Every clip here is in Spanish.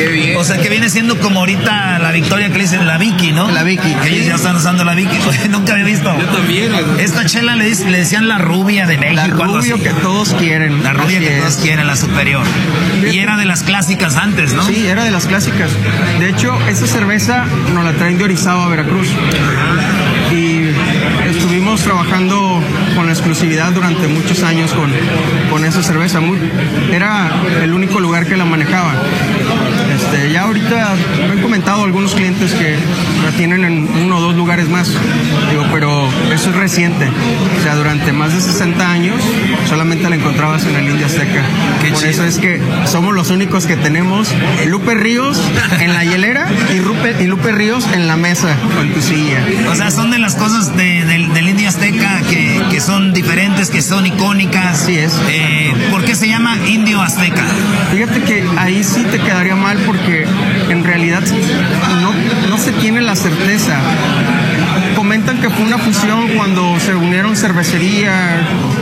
Qué bien. O sea, que viene siendo como ahorita la Victoria que le dicen la Vicky, ¿no? La Vicky. Que ellos ya están usando la Vicky. Nunca había visto. Yo también. Esta chela le decían la rubia de México. La algo así. rubio que todos quieren. La rubia Así que todos es. quieren, la superior. Y era de las clásicas antes, ¿no? Sí, era de las clásicas. De hecho, esa cerveza nos la traen de Orizaba, Veracruz. Y estuvimos trabajando con la exclusividad durante muchos años con esa cerveza. Era el único lugar que la manejaba. Ya ahorita me han comentado algunos clientes que la tienen en 1 o 2 lugares más. Digo, pero eso es reciente. O sea, durante más de 60 años solamente la encontrabas en el India Azteca. Por eso es que somos los únicos que tenemos Lupe Ríos en la hielera y Lupe Ríos en la mesa con tu silla. O sea, son de las cosas del India Azteca que son diferentes, que son icónicas. Así es. ¿Por qué se llama Indio Azteca? Fíjate que ahí sí te quedaría mal porque en realidad no se tiene la certeza. Comentan que fue una fusión cuando se unieron cervecería,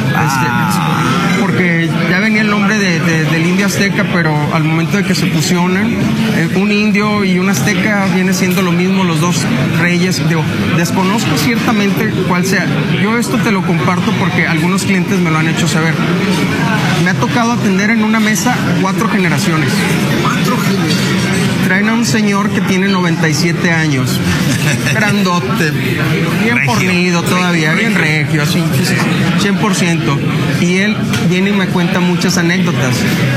porque ya venía el nombre del Indio Azteca, pero al momento de que se fusionan, un indio y un azteca viene siendo lo mismo, los dos reyes. Desconozco ciertamente cuál sea. Yo esto te lo comparto porque algunos clientes me lo han hecho saber. Me ha tocado atender en una mesa 4 generaciones. 4 generaciones. Traen a un señor que tiene 97 años, grandote, bien Regio. fornido todavía, bien regio, así, 100%. Y él viene y me cuenta muchas anécdotas.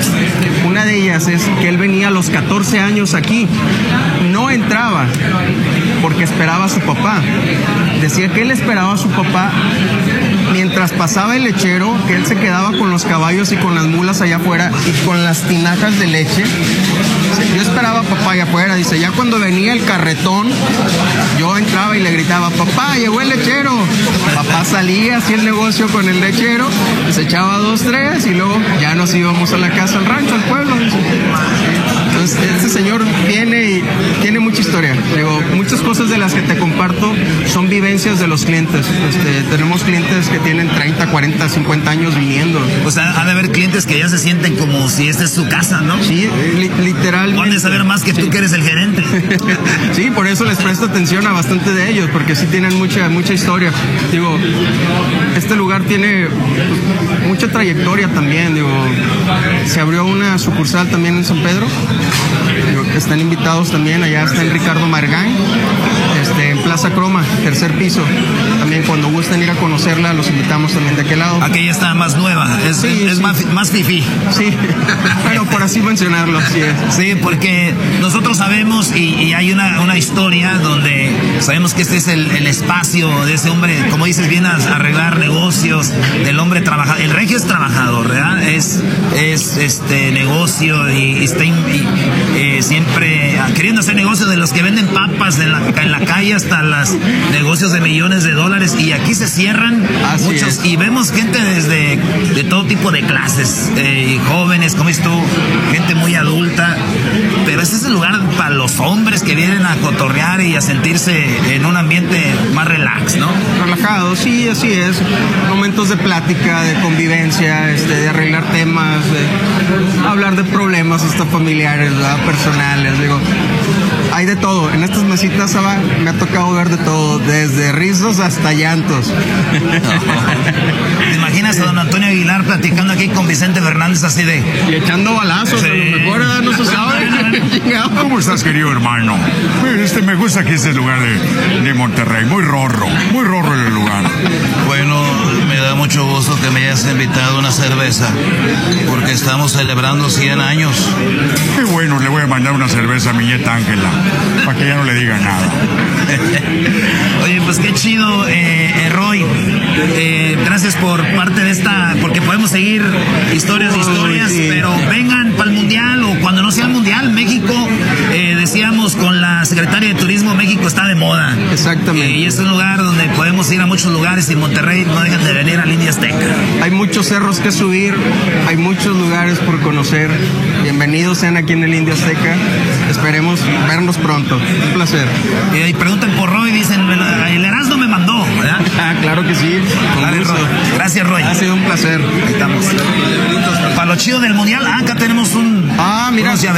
Una de ellas es que él venía a los 14 años aquí, no entraba porque esperaba a su papá. Decía que él esperaba a su papá mientras pasaba el lechero, que él se quedaba con los caballos y con las mulas allá afuera y con las tinajas de leche. Yo esperaba a papá allá afuera, dice, ya cuando venía el carretón, yo entraba y le gritaba, papá, llegó el lechero. Papá salía, hacía el negocio con el lechero, se echaba 2, 3 y luego ya nos íbamos a la casa, al rancho, al pueblo. Entonces, este señor viene y tiene mucha historia. Digo, muchas cosas de las que te comparto son vivencias de los clientes. Tenemos clientes que tienen 30, 40, 50 años viniendo. O sea, ha de haber clientes que ya se sienten como si esta es su casa, ¿no? Sí, literalmente. Van a saber más que tú que eres el gerente. Sí, por eso les presto atención a bastante de ellos, porque sí tienen mucha historia. Digo, este lugar tiene mucha trayectoria también. Digo, se abrió una sucursal también en San Pedro. Digo, están invitados también, allá está en Ricardo Margán, en Plaza Croma, 3er piso. También cuando gusten ir a conocerla, los invitamos también de aquel lado. Aquella está más nueva, es más fifí. Sí, bueno, por así mencionarlo, sí es. Sí, porque nosotros sabemos y hay una historia donde sabemos que este es el espacio de ese hombre, como dices, viene a arreglar negocios, del hombre trabajador. El regio es trabajador, ¿verdad? Es negocio y está siempre queriendo hacer negocios, de los que venden papas en la calle hasta los negocios de millones de dólares, y aquí se cierran muchos y vemos gente de todo tipo de clases, jóvenes, como dices tú, gente muy adulta, pero este es el lugar para los hombres que vienen a cotorrear y a sentirse en un ambiente más relax, ¿no? Relajado, sí, así es. Momentos de plática, de convivencia, de arreglar temas, de hablar de problemas hasta familiares, ¿verdad? Personales, digo. Hay de todo. En estas mesitas, Saba, me ha tocado ver de todo, desde rizos hasta llantos. ¿Te imaginas a don Antonio Aguilar platicando aquí con Vicente Fernández así de... Y echando balazos, sí. A lo mejor no se sabe. ¿Cómo estás, querido hermano? Me gusta aquí este lugar de Monterrey, muy rorro el lugar. Bueno, me da mucho gusto que me hayas invitado a una cerveza, porque estamos celebrando 100 años. Qué bueno, le voy a mandar una cerveza a mi nieta Ángela, para que ya no le diga nada. Oye, pues qué chido, Roy. Gracias por parte de esta, porque podemos seguir historias, sí. Pero vengan para el Mundial o cuando no sea el Mundial. México, decíamos con la secretaria de Turismo, México está de moda. Exactamente. Y es un lugar donde podemos ir a muchos lugares, y Monterrey no dejan de venir al India Azteca. Hay muchos cerros que subir, hay muchos lugares por conocer. Bienvenidos sean aquí en el India Azteca. Esperemos vernos pronto. Un placer. Y preguntan por Roy, dicen, el Erasmo me mandó, ¿verdad? Claro que sí. Dale, Roy. Gracias, Roy. Ha sido un placer. Ahí estamos. Para lo chido del Mundial, acá tenemos un... mira.